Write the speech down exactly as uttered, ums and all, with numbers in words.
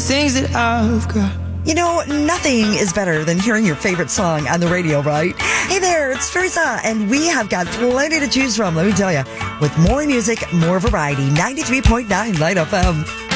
things that I've got. You know, nothing is better than hearing your favorite song on the radio, right? Hey there, it's Teresa, and we have got plenty to choose from, let me tell you. With more music, more variety, ninety-three point nine Light F M.